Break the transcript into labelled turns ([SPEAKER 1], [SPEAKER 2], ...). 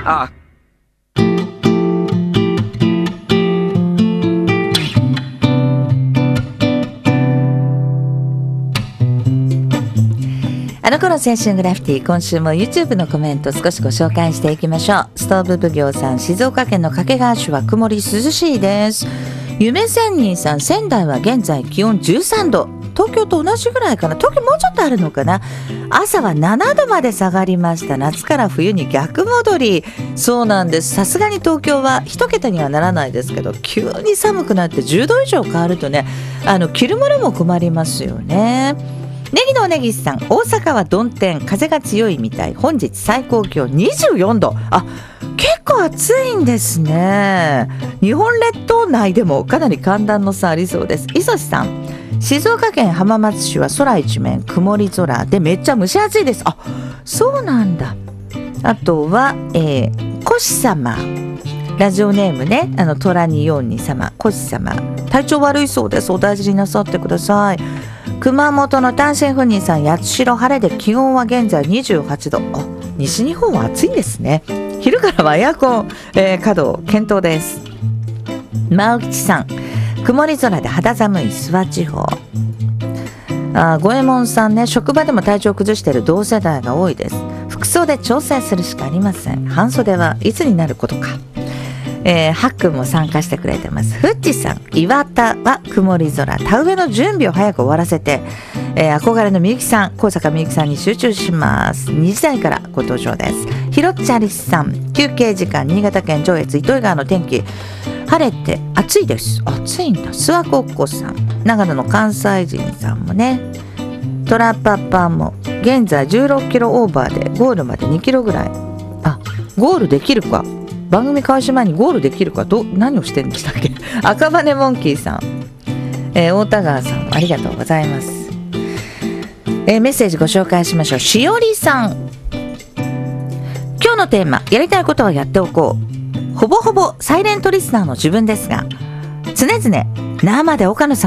[SPEAKER 1] あ、
[SPEAKER 2] あの頃青春グラフィティ、今週も YouTube のコメント少しご紹介していきましょう。ストーブ奉行さん、静岡県の掛川市は曇り涼しいです。夢仙人さん、仙台は現在気温13度、東京と同じぐらいかな。東京もうちょっとあるのかな。朝は7度まで下がりました。夏から冬に逆戻り。そうなんです。さすがに東京は1桁にはならないですけど、急に寒くなって10度以上変わるとね、着るものも困りますよね。ネギのおねぎさん、大阪は曇天、風が強いみたい。本日最高気温24度。あ、結構暑いんですね。日本列島内でもかなり寒暖の差ありそうです。磯志さん、静岡県浜松市は空一面曇り空でめっちゃ蒸し暑いです。あ、そうなんだ。あとは、コシ様、ラジオネームね、虎に4に様、コシ様、体調悪いそうです。お大事になさってください。熊本の単身赴任さん、八代晴れで気温は現在28度。あ、西日本は暑いんですね。昼からはエアコン、稼働検討です。真内さん、曇り空で肌寒い諏訪地方。五右衛門さんね、職場でも体調を崩している同世代が多いです。服装で調整するしかありません。半袖はいつになることか。はっくんも参加してくれてます。ふっちさん、岩田は曇り空、田植えの準備を早く終わらせて、憧れのみゆきさん、高坂みゆきさんに集中します。2時台からご登場です。ひろっちゃりさん、休憩時間、新潟県上越糸魚川の天気、晴れて暑いです。暑いんだ。諏訪コッコさん、長野の関西人さんもね、トラパパも現在16キロオーバーでゴールまで2キロぐらい。あ、ゴールできるか。番組開始前にゴールできるか、何をしてんでしたっけ。赤羽モンキーさん、大田川さん、ありがとうございます。メッセージご紹介しましょう。しおりさん、今日のテーマ、やりたいことはやっておこう。ほぼほぼサイレントリスナーの自分ですが、常々生で岡野さん